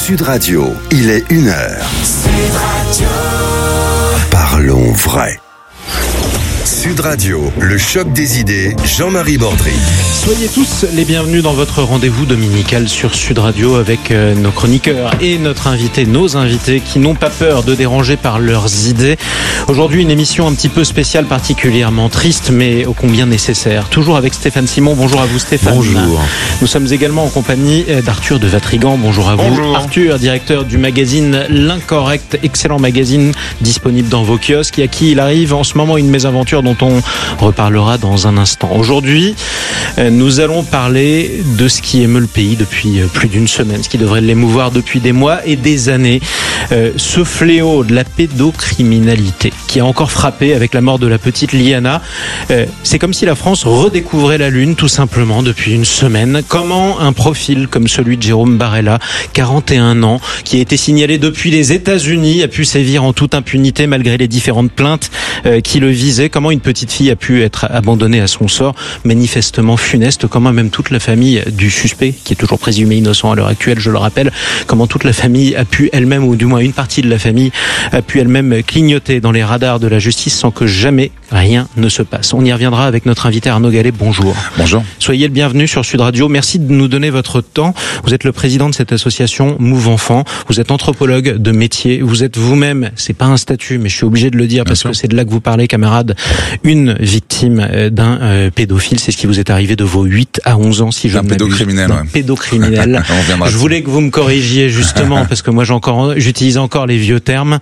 Sud Radio, il est 1h. Sud Radio. Parlons vrai. Sud Radio, le choc des idées, Jean-Marie Bordry. Soyez tous les bienvenus dans votre rendez-vous dominical sur Sud Radio avec nos chroniqueurs et nos invités qui n'ont pas peur de déranger par leurs idées. Aujourd'hui, une émission un petit peu spéciale, particulièrement triste, mais ô combien nécessaire. Toujours avec Stéphane Simon. Bonjour à vous, Stéphane. Bonjour. Nous sommes également en compagnie d'Arthur de Vatrigan. Bonjour à vous. Bonjour. Arthur, directeur du magazine L'Incorrect, excellent magazine disponible dans vos kiosques et à qui il arrive en ce moment une mésaventure dont on reparlera dans un instant. Aujourd'hui, nous allons parler de ce qui émeut le pays depuis plus d'une semaine, ce qui devrait l'émouvoir depuis des mois et des années. Ce fléau de la pédocriminalité qui a encore frappé avec la mort de la petite Liana. C'est comme si la France redécouvrait la Lune tout simplement depuis une semaine. Comment un profil comme celui de Jérôme Barella, 41 ans, qui a été signalé depuis les États-Unis, a pu sévir en toute impunité malgré les différentes plaintes qui le visaient. Comment une petite fille a pu être abandonnée à son sort, manifestement funeste. Comment même toute la famille du suspect, qui est toujours présumé innocent à l'heure actuelle, je le rappelle, comment toute la famille a pu elle-même, ou du moins une partie de la famille, a pu elle-même clignoter dans les radars de la justice sans que jamais rien ne se passe. On y reviendra avec notre invité Arnaud Gallet. Bonjour. Bonjour. Soyez le bienvenu sur Sud Radio. Merci de nous donner votre temps. Vous êtes le président de cette association Move Enfant. Vous êtes anthropologue de métier. Vous êtes vous-même, c'est pas un statut, mais je suis obligé de le dire parce que c'est de là que vous parlez, camarade, une victime d'un pédophile. C'est ce qui vous est arrivé de vos 8 à 11 ans, si je ne m'abuse. Pédocriminel, ouais. Pédocriminel. Je voulais que vous me corrigiez justement parce que moi j'utilise encore les vieux termes.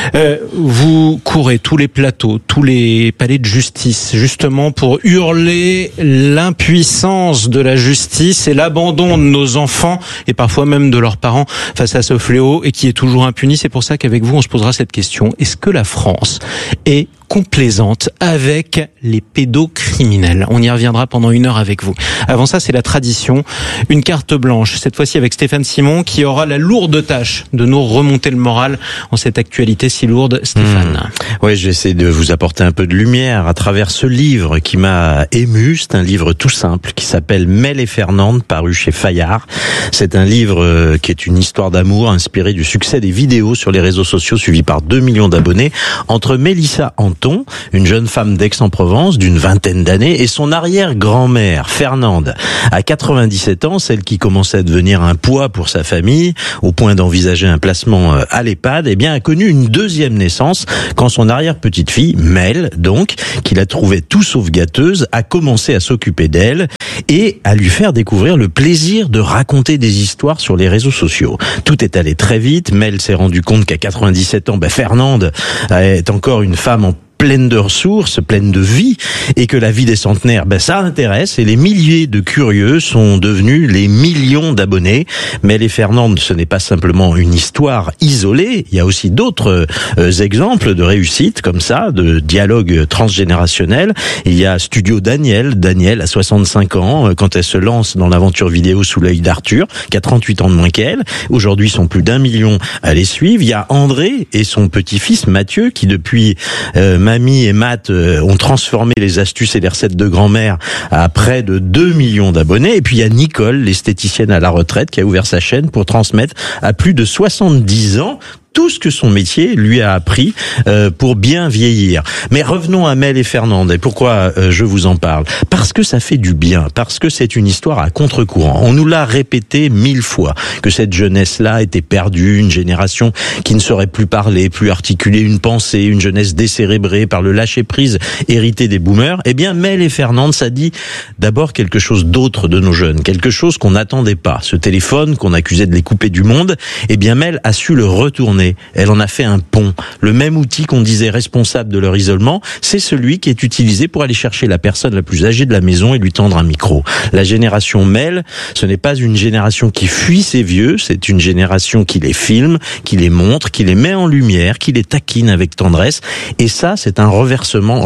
Vous courez tous les plateaux, tous les palais de justice, justement pour hurler l'impuissance de la justice et l'abandon de nos enfants et parfois même de leurs parents face à ce fléau et qui est toujours impuni. C'est pour ça qu'avec vous, on se posera cette question. Est-ce que la France est complaisante avec les pédocriminels? On y reviendra pendant 1 heure avec vous. Avant ça, c'est la tradition. Une carte blanche, cette fois-ci avec Stéphane Simon, qui aura la lourde tâche de nous remonter le moral en cette actualité si lourde. Stéphane. Oui, je vais essayer de vous apporter un peu de lumière à travers ce livre qui m'a ému. C'est un livre tout simple qui s'appelle Mel et Fernande, paru chez Fayard. C'est un livre qui est une histoire d'amour inspirée du succès des vidéos sur les réseaux sociaux suivi par 2 millions d'abonnés entre Mélissa Anton, une jeune femme d'Aix-en-Provence d'une 20aine d'années, et son arrière-grand-mère, Fernande. À 97 ans, celle qui commençait à devenir un poids pour sa famille, au point d'envisager un placement à l'EHPAD, a connu une deuxième naissance quand son arrière-petite-fille, Mel, donc, qui la trouvait tout sauf gâteuse, a commencé à s'occuper d'elle et à lui faire découvrir le plaisir de raconter des histoires sur les réseaux sociaux. Tout est allé très vite. Mel s'est rendu compte qu'à 97 ans, Fernande est encore une femme en pleine de ressources, pleine de vie, et que la vie des centenaires, ça intéresse, et les milliers de curieux sont devenus les millions d'abonnés. Mais les Fernandes, ce n'est pas simplement une histoire isolée, il y a aussi d'autres exemples de réussite comme ça, de dialogue transgénérationnel. Il y a Studio Daniel a 65 ans, quand elle se lance dans l'aventure vidéo sous l'œil d'Arthur, qui a 38 ans de moins qu'elle. Aujourd'hui, ils sont plus d'1 million à les suivre. Il y a André et son petit-fils Mathieu, qui depuis Mamie et Matt ont transformé les astuces et les recettes de grand-mère à près de 2 millions d'abonnés. Et puis il y a Nicole, l'esthéticienne à la retraite, qui a ouvert sa chaîne pour transmettre à plus de 70 ans tout ce que son métier lui a appris pour bien vieillir. Mais revenons à Mel et Fernande. Et pourquoi je vous en parle? Parce que ça fait du bien, parce que c'est une histoire à contre-courant. On nous l'a répété 1000 fois, que cette jeunesse-là était perdue, une génération qui ne saurait plus parler, plus articuler une pensée, une jeunesse décérébrée par le lâcher-prise hérité des boomers. Mel et Fernande, ça dit d'abord quelque chose d'autre de nos jeunes, quelque chose qu'on n'attendait pas. Ce téléphone qu'on accusait de les couper du monde, Mel a su le retourner. Elle en a fait un pont. Le même outil qu'on disait responsable de leur isolement, c'est celui qui est utilisé pour aller chercher la personne la plus âgée de la maison et lui tendre un micro. La génération Mel, ce n'est pas une génération qui fuit ses vieux, c'est une génération qui les filme, qui les montre, qui les met en lumière, qui les taquine avec tendresse. Et ça, c'est un renversement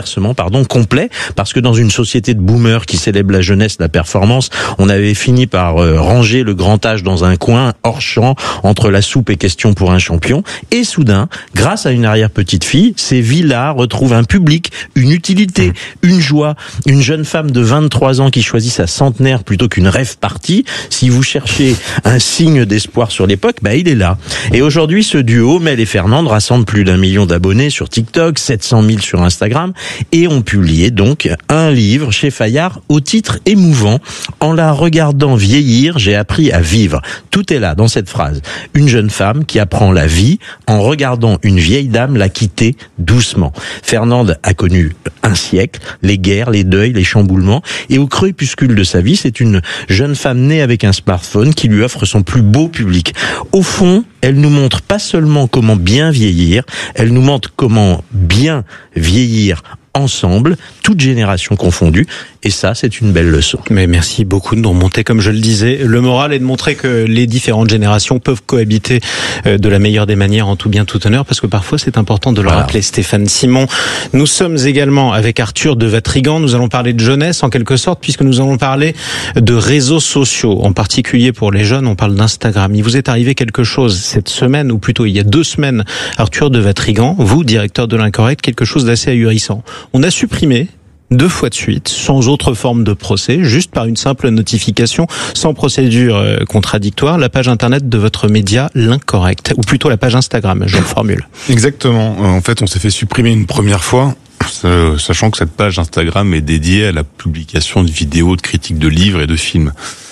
complet, parce que dans une société de boomers qui célèbre la jeunesse, la performance, on avait fini par ranger le grand âge dans un coin, hors champ, entre la soupe et question pour un un champion. Et soudain, grâce à une arrière-petite-fille, ces vies-là retrouvent un public, une utilité, une joie. Une jeune femme de 23 ans qui choisit sa centenaire plutôt qu'une rêve partie. Si vous cherchez un signe d'espoir sur l'époque, il est là. Et aujourd'hui, ce duo, Mel et Fernande, rassemble plus d'1 million d'abonnés sur TikTok, 700 000 sur Instagram, et ont publié donc un livre chez Fayard au titre émouvant. En la regardant vieillir, j'ai appris à vivre. Tout est là dans cette phrase. Une jeune femme qui apprend la vie en regardant une vieille dame la quitter doucement. Fernande a connu un siècle, les guerres, les deuils, les chamboulements, et au crépuscule de sa vie, c'est une jeune femme née avec un smartphone qui lui offre son plus beau public. Au fond, elle nous montre pas seulement comment bien vieillir, elle nous montre comment bien vieillir ensemble, toutes générations confondues, et ça, c'est une belle leçon. Mais merci beaucoup de nous remonter, comme je le disais, le moral et de montrer que les différentes générations peuvent cohabiter de la meilleure des manières, en tout bien, tout honneur, parce que parfois c'est important de le rappeler. Stéphane Simon, nous sommes également avec Arthur de Vatrigan, nous allons parler de jeunesse en quelque sorte, puisque nous allons parler de réseaux sociaux, en particulier pour les jeunes, on parle d'Instagram. Il vous est arrivé quelque chose cette semaine, ou plutôt il y a 2 semaines, Arthur de Vatrigan, vous, directeur de l'Incorrect, quelque chose d'assez ahurissant. On a supprimé 2 fois de suite, sans autre forme de procès, juste par une simple notification, sans procédure contradictoire, la page internet de votre média, l'Incorrect, ou plutôt la page Instagram, je le formule. Exactement. En fait, on s'est fait supprimer une première fois, sachant que cette page Instagram est dédiée à la publication de vidéos, de critiques de livres et de films.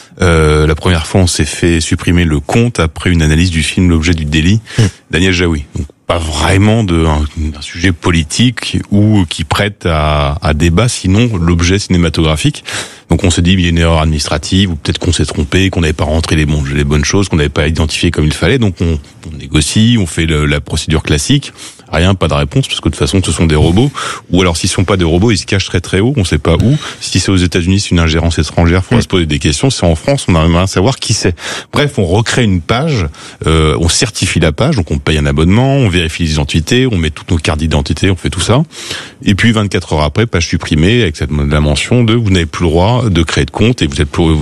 La première fois, on s'est fait supprimer le compte après une analyse du film L'objet du délit, Daniel Jaoui. Donc, pas vraiment d'un sujet politique ou qui prête à débat, sinon l'objet cinématographique. Donc on s'est dit, il y a une erreur administrative, ou peut-être qu'on s'est trompé, qu'on n'avait pas rentré les bonnes choses, qu'on n'avait pas identifié comme il fallait. Donc on négocie, on fait la procédure classique. Rien, pas de réponse, parce que de toute façon, ce sont des robots. Ou alors, s'ils sont pas des robots, ils se cachent très très haut, on sait pas où. Si c'est aux États-Unis, c'est une ingérence étrangère, faudra se poser des questions. Si c'est en France, on aimerait à savoir qui c'est. Bref, on recrée une page, on certifie la page, donc on paye un abonnement, on vérifie les identités, on met toutes nos cartes d'identité, on fait tout ça. Et puis, 24 heures après, page supprimée, avec la mention de vous n'avez plus le droit de créer de compte et vous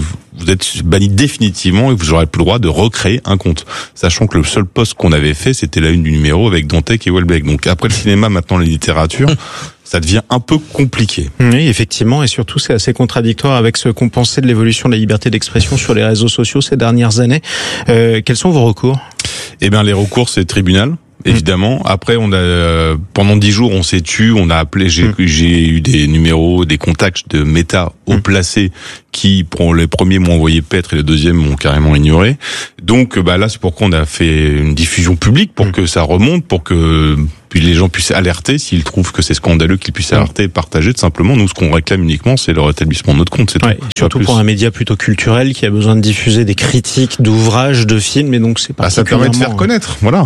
êtes banni définitivement et vous n'aurez plus le droit de recréer un compte. Sachant que le seul post qu'on avait fait, c'était la une du numéro avec Dantec et Houellebecq. Donc après le cinéma, maintenant la littérature, ça devient un peu compliqué. Oui, effectivement, et surtout c'est assez contradictoire avec ce qu'on pensait de l'évolution de la liberté d'expression sur les réseaux sociaux ces dernières années. Quels sont vos recours ? Eh bien, les recours, c'est le tribunal. Évidemment. Après, on a pendant 10 jours, on s'est tu, on a appelé. J'ai eu des numéros, des contacts de Meta haut placés qui, pour les premiers, m'ont envoyé paître et les deuxièmes m'ont carrément ignoré. Donc, là, c'est pourquoi on a fait une diffusion publique pour que ça remonte, pour que puis les gens puissent alerter s'ils trouvent que c'est scandaleux, qu'ils puissent alerter et partager. Tout simplement, nous, ce qu'on réclame uniquement, c'est le rétablissement de notre compte. C'est tout. Surtout pour un média plutôt culturel qui a besoin de diffuser des critiques d'ouvrages, de films, et donc c'est particulièrement... Ça permet de faire connaître. Voilà.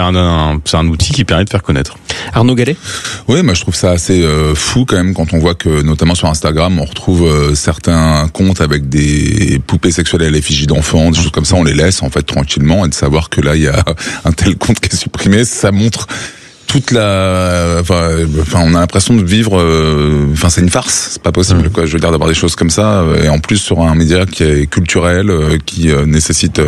C'est un outil qui permet de faire connaître. Arnaud Gallet ? Oui, moi je trouve ça assez fou quand même quand on voit que, notamment sur Instagram, on retrouve certains comptes avec des poupées sexuelles à l'effigie d'enfants, des choses comme ça, on les laisse en fait tranquillement, et de savoir que là il y a un tel compte qui est supprimé, ça montre toute la, on a l'impression de vivre, c'est une farce, c'est pas possible, quoi. Je veux dire, d'avoir des choses comme ça, et en plus sur un média qui est culturel, qui nécessite,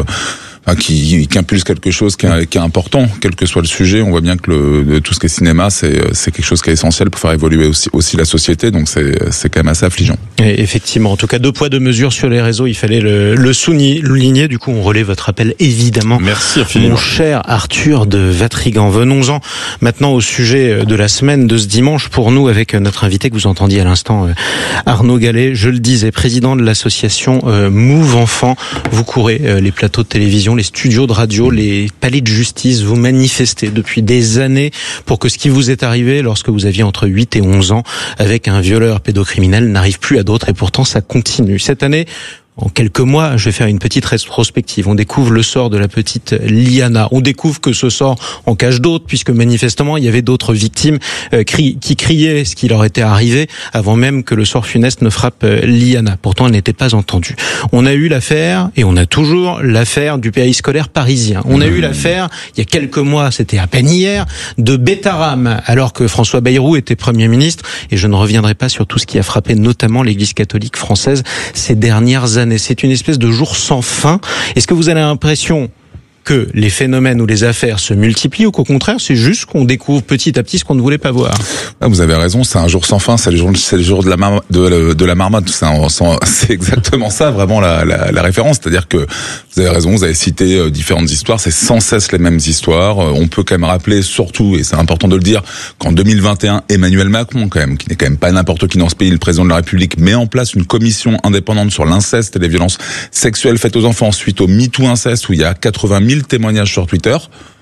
qui impulse quelque chose qui est important, quel que soit le sujet. On voit bien que tout ce qui est cinéma, c'est quelque chose qui est essentiel pour faire évoluer aussi la société, donc c'est quand même assez affligeant. Et effectivement, en tout cas, 2 poids 2 mesures sur les réseaux, il fallait le souligner. Du coup, on relaie votre appel, évidemment. Merci infiniment. Mon cher Arthur de Vatrigan. Venons-en maintenant au sujet de la semaine de ce dimanche pour nous, avec notre invité que vous entendiez à l'instant, Arnaud Gallet. Je le disais, président de l'association Move Enfants. Vous courez les plateaux de télévision, les studios de radio, les palais de justice, vous manifestez depuis des années pour que ce qui vous est arrivé lorsque vous aviez entre 8 et 11 ans avec un violeur pédocriminel n'arrive plus à d'autres, et pourtant ça continue. Cette année, en quelques mois, je vais faire une petite rétrospective. On découvre le sort de la petite Liana. On découvre que ce sort en cache d'autres, puisque manifestement, il y avait d'autres victimes qui criaient ce qui leur était arrivé avant même que le sort funeste ne frappe Liana. Pourtant, elle n'était pas entendue. On a eu l'affaire, et on a toujours l'affaire du périscolaire parisien. On a eu l'affaire, il y a quelques mois, c'était à peine hier, de Bétaram, alors que François Bayrou était Premier ministre. Et je ne reviendrai pas sur tout ce qui a frappé notamment l'Église catholique française ces dernières années. C'est une espèce de jour sans fin. Est-ce que vous avez l'impression que les phénomènes ou les affaires se multiplient ou qu'au contraire, c'est juste qu'on découvre petit à petit ce qu'on ne voulait pas voir? Vous avez raison, c'est un jour sans fin, c'est le jour de la marmotte. C'est exactement ça, vraiment la référence. C'est-à-dire que vous avez raison, vous avez cité différentes histoires, c'est sans cesse les mêmes histoires. On peut quand même rappeler surtout, et c'est important de le dire, qu'en 2021, Emmanuel Macron, quand même, qui n'est quand même pas n'importe qui dans ce pays, le président de la République, met en place une commission indépendante sur l'inceste et les violences sexuelles faites aux enfants suite au MeToo inceste, où il y a 80 000 témoignages sur Twitter.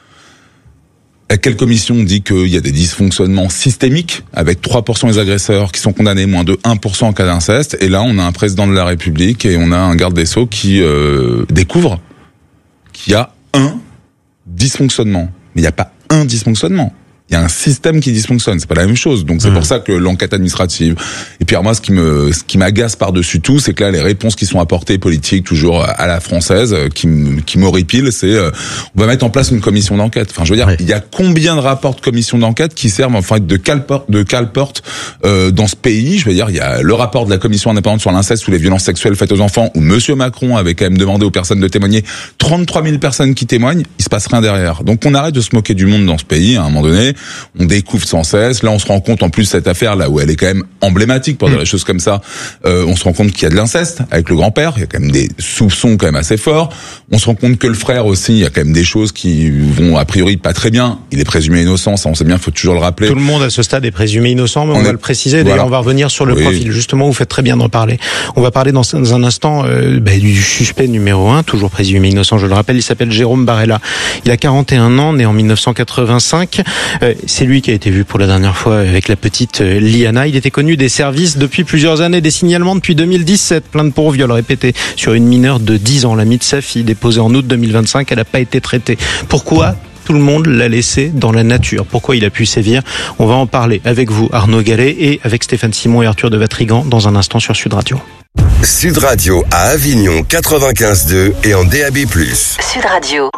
Quelle commission dit qu'il y a des dysfonctionnements systémiques, avec 3% des agresseurs qui sont condamnés, moins de 1% en cas d'inceste, et là on a un président de la République et on a un garde des Sceaux qui découvre qu'il y a un dysfonctionnement. Mais il n'y a pas un dysfonctionnement. Il y a un système qui dysfonctionne, c'est pas la même chose. Donc c'est pour ça que l'enquête administrative. Et puis alors moi, ce qui m'agace par-dessus tout, c'est que là les réponses qui sont apportées politiques, toujours à la française, qui m'horripilent, c'est on va mettre en place une commission d'enquête. Enfin, je veux dire, il y a combien de rapports de commission d'enquête qui servent enfin de cale-porte dans ce pays? Je veux dire, il y a le rapport de la commission indépendante sur l'inceste ou les violences sexuelles faites aux enfants, où Monsieur Macron avait quand même demandé aux personnes de témoigner. 33 000 personnes qui témoignent, il se passe rien derrière. Donc on arrête de se moquer du monde dans ce pays à un moment donné. On découvre sans cesse. Là, on se rend compte en plus cette affaire là où elle est quand même emblématique pour dire les choses comme ça. On se rend compte qu'il y a de l'inceste avec le grand-père. Il y a quand même des soupçons quand même assez forts. On se rend compte que le frère aussi, il y a quand même des choses qui vont a priori pas très bien. Il est présumé innocent, ça on sait bien, faut toujours le rappeler. Tout le monde à ce stade est présumé innocent, mais on va le préciser. D'ailleurs, on va revenir sur le profil. Justement, vous faites très bien d'en parler. On va parler dans un instant du suspect numéro 1, toujours présumé innocent. Je le rappelle, il s'appelle Jérôme Barella. Il a 41 ans, né en 1985. C'est lui qui a été vu pour la dernière fois avec la petite Liana. Il était connu des services depuis plusieurs années, des signalements depuis 2017, plainte pour viol répété sur une mineure de 10 ans, l'amie de sa fille, déposée en août 2025. Elle n'a pas été traitée. Pourquoi tout le monde l'a laissé dans la nature? Pourquoi il a pu sévir? On va en parler avec vous, Arnaud Gallet, et avec Stéphane Simon et Arthur de Vatrigan dans un instant sur Sud Radio. Sud Radio à Avignon 95.2 et en DAB+. Sud Radio.